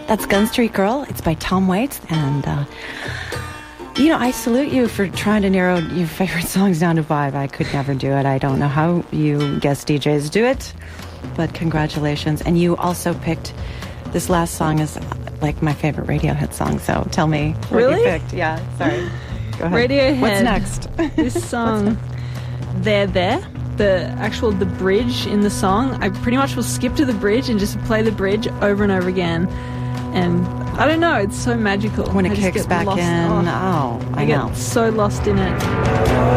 That's Gun Street Girl. It's by Tom Waits. And, I salute you for trying to narrow your favorite songs down to 5. I could never do it. I don't know how you guest DJs do it, but congratulations. And you also picked this last song is like my favorite Radiohead song. So tell me what you picked. Yeah, sorry. Go ahead. Radiohead. What's next? This song, There, the bridge in the song, I pretty much will skip to the bridge and just play the bridge over and over again. And I don't know, it's so magical. When it kicks back in, I know. I get so lost in it.